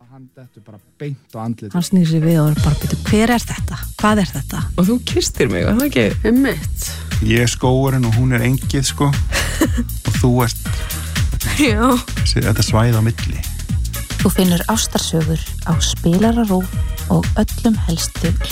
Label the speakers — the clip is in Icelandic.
Speaker 1: Hann dettur bara beint á andlitið.
Speaker 2: Hann snýr sig við og er bara byrju, hver er þetta? Hvað er þetta?
Speaker 3: Og þú kystir mig, var það ekki?
Speaker 4: Einmitt.
Speaker 5: Ég er skógurinn og hún er engið, sko. Og þú ert
Speaker 4: Já.
Speaker 5: þetta svæði á milli.
Speaker 2: Þú finnur ástarsögur á Spilara RÚV og öllum helstu